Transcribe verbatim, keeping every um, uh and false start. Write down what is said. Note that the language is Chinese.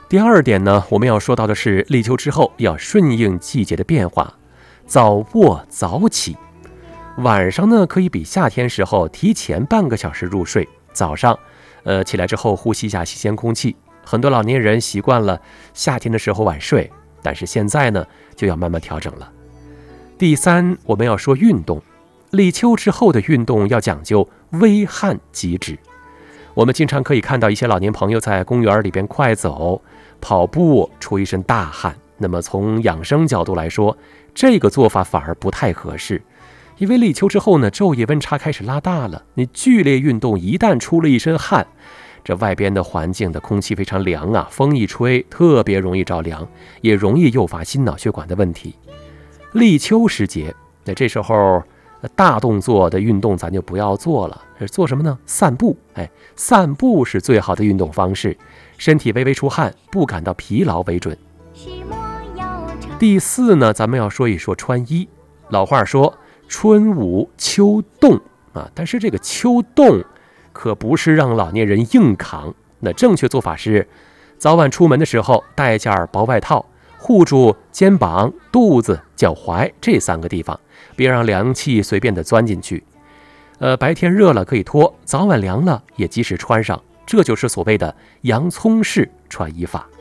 第二点呢，我们要说到的是立秋之后要顺应季节的变化，早卧早起。晚上呢，可以比夏天时候提前半个小时入睡，早上呃起来之后呼吸一下新鲜空气。很多老年人习惯了夏天的时候晚睡，但是现在呢就要慢慢调整了。第三，我们要说运动，立秋之后的运动要讲究微汗即止。我们经常可以看到一些老年朋友在公园里边快走、跑步，出一身大汗。那么从养生角度来说，这个做法反而不太合适，因为立秋之后呢，昼夜温差开始拉大了，你剧烈运动一旦出了一身汗，这外边的环境的空气非常凉啊，风一吹特别容易着凉，也容易诱发心脑血管的问题。立秋时节，那这时候大动作的运动咱就不要做了，做什么呢？散步。哎，散步是最好的运动方式，身体微微出汗，不感到疲劳为准。第四呢，咱们要说一说穿衣。老话说春捂秋冻啊，但是这个秋冻可不是让老年人硬扛。那正确做法是，早晚出门的时候带件薄外套，护住肩膀、肚子、脚踝这三个地方，别让凉气随便的钻进去。呃，白天热了可以脱，早晚凉了也及时穿上，这就是所谓的洋葱式穿衣法。